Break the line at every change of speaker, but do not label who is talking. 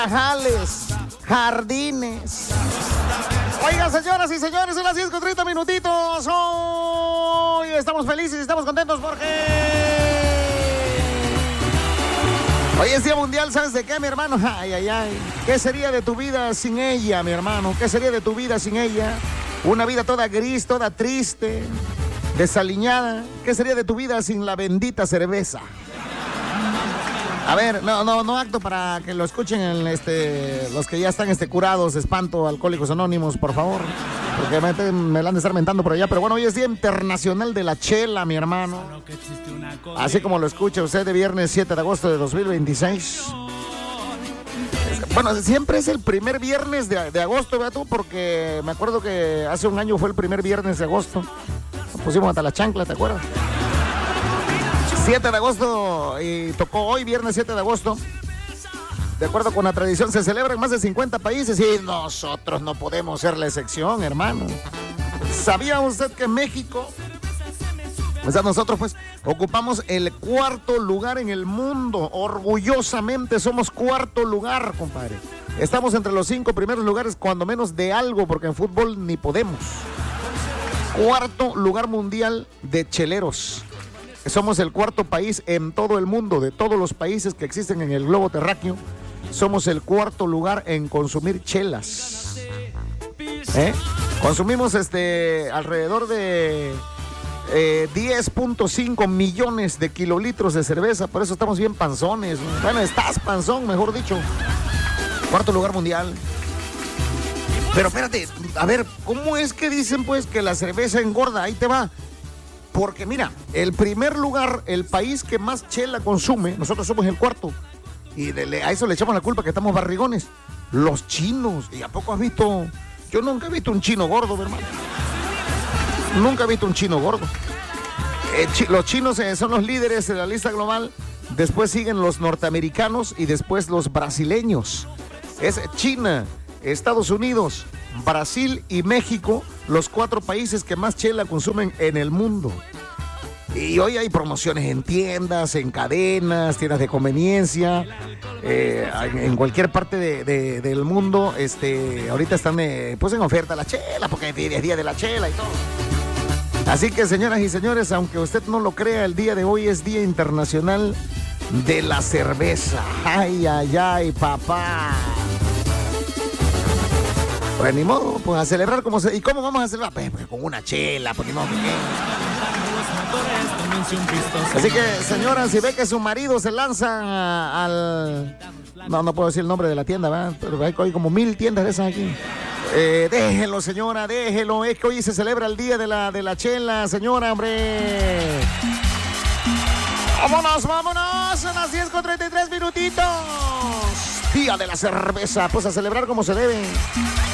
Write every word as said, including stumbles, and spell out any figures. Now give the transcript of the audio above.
Jales, jardines. Oiga, señoras y señores, son las diez con treinta minutitos. Hoy estamos felices y estamos contentos porque hoy es Día Mundial, ¿sabes de qué, mi hermano? Ay, ay, ay. ¿Qué sería de tu vida sin ella, mi hermano? ¿Qué sería de tu vida sin ella? Una vida toda gris, toda triste, desaliñada. ¿Qué sería de tu vida sin la bendita cerveza? A ver, no, no, no acto para que lo escuchen en este, los que ya están este, curados de espanto, Alcohólicos Anónimos, por favor. Porque me, me la han de estar mentando por allá. Pero bueno, hoy es Día Internacional de la Chela, mi hermano. Así como lo escucha usted, de viernes siete de agosto de dos mil veintiséis. Bueno, siempre es el primer viernes de, de agosto, ¿verdad tú? Porque me acuerdo que hace un año fue el primer viernes de agosto. Nos pusimos hasta la chancla, ¿te acuerdas? siete de agosto y tocó hoy, viernes siete de agosto. De acuerdo con la tradición, se celebra en más de cincuenta países y nosotros no podemos ser la excepción, hermano. ¿Sabía usted que México, o sea, nosotros pues ocupamos el cuarto lugar en el mundo? Orgullosamente somos cuarto lugar, compadre. Estamos entre los cinco primeros lugares, cuando menos de algo, porque en fútbol ni podemos. Cuarto lugar mundial de cheleros. Somos el cuarto país en todo el mundo, de todos los países que existen en el globo terráqueo. Somos el cuarto lugar en consumir chelas. ¿Eh? Consumimos este alrededor de eh, diez punto cinco millones de kilolitros de cerveza. Por eso estamos bien panzones. Bueno, estás panzón, mejor dicho. Cuarto lugar mundial. Pero espérate, a ver, ¿cómo es que dicen pues que la cerveza engorda? Ahí te va. Porque mira, el primer lugar, el país que más chela consume, nosotros somos el cuarto. Y de, de, a eso le echamos la culpa que estamos barrigones. Los chinos. ¿Y a poco has visto? Yo nunca he visto un chino gordo, mi hermano. Nunca he visto un chino gordo. Eh, chi, los chinos eh, son los líderes de la lista global. Después siguen los norteamericanos y después los brasileños. Es China, Estados Unidos, Brasil y México, los cuatro países que más chela consumen en el mundo. Y hoy hay promociones en tiendas, en cadenas, tiendas de conveniencia, eh, en cualquier parte de, de, del mundo. Este, ahorita están eh, pues en oferta la chela, porque es día de la chela y todo. Así que, señoras y señores, aunque usted no lo crea, el día de hoy es Día Internacional de la Cerveza. Ay, ay, ay, papá. Pues ni modo, pues a celebrar como se... ¿Y cómo vamos a celebrar? Pues, pues con una chela, porque no... Así que, señora, si ve que su marido se lanza al... No, no puedo decir el nombre de la tienda, ¿verdad? Pero hay, hay como mil tiendas de esas aquí. Eh, déjelo, señora, déjelo. Es que hoy se celebra el día de la, de la chela, señora, hombre. Vámonos, vámonos. A las diez con treinta y tres minutitos. Día de la cerveza. Pues a celebrar como se debe.